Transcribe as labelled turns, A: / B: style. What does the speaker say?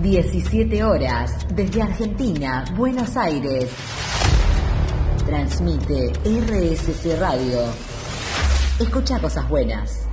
A: 17 horas, desde Argentina, Buenos Aires. Transmite RSC Radio. Escucha cosas buenas.